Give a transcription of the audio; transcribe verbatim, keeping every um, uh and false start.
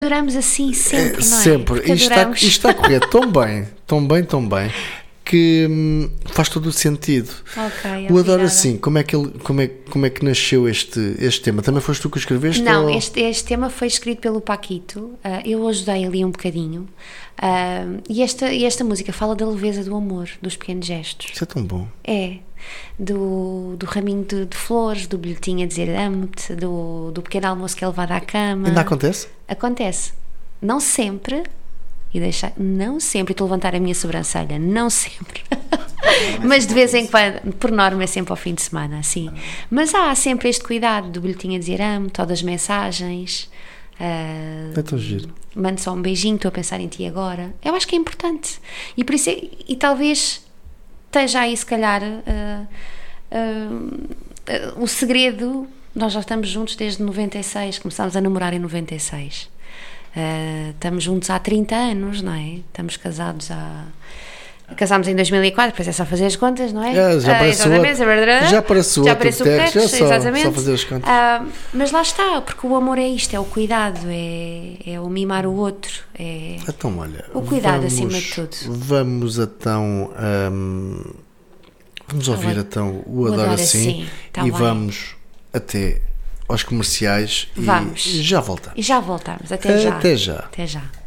Adoramos assim sempre, É, não é? sempre. Porque Isto está, adoramos. isto está a correr tão bem, tão bem, tão bem, que hum, faz todo o sentido. Ok, O Adoro obrigada. Assim, como é que, ele, como é, como é que nasceu este, este tema? Também foste tu que o escreveste? Não, ou... este, este tema foi escrito pelo Paquito, uh, eu ajudei ali um bocadinho, uh, e esta, e esta música fala da leveza do amor, dos pequenos gestos. Isso é tão bom. É, do, do raminho de, de flores, do bilhetinho a dizer amo-te, do, do pequeno almoço que é levado à cama. Ainda acontece? Acontece. Não sempre, e deixar, não sempre, e estou a levantar a minha sobrancelha, não sempre. Mas de vez em quando, por norma, é sempre ao fim de semana, sim. Mas há sempre este cuidado do bilhetinho a dizer amo, todas as mensagens. Uh, É tão giro. Mando só um beijinho, estou a pensar em ti agora. Eu acho que é importante. E por isso, é, e talvez esteja aí, se calhar, uh, uh, uh, o segredo. Nós já estamos juntos desde noventa e seis, começámos a namorar em noventa e seis. Uh, estamos juntos há trinta anos, não é? Estamos casados há. Casámos em dois mil e quatro, depois é só fazer as contas, não é? É, já parece uh, outro, já parece outro texto, texto, é só, exatamente. só fazer as contas. Uh, mas lá está, porque o amor é isto, é o cuidado, é, é o mimar o outro, é Então, olha, o cuidado vamos, acima de tudo. Vamos então, hum, vamos Tá ouvir bem. então o O Adoro Adoro Assim, Assim, tá e bem. vamos até aos comerciais Vamos. e já voltamos. E já voltamos, até já. Até já. Até já.